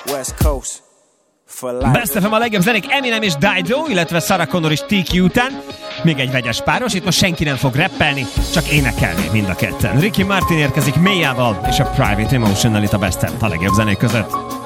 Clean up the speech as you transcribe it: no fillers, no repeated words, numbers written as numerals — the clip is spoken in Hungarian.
West Coast. Best FM a legjobb zenék, Eminem és Dido, illetve Sarah Connor és TQ után. Még egy vegyes páros, itt most senki nem fog rappelni, csak énekelni mind a ketten. Ricky Martin érkezik Mélyával, és a Private Emotional itt a Best FM a legjobb zenék között.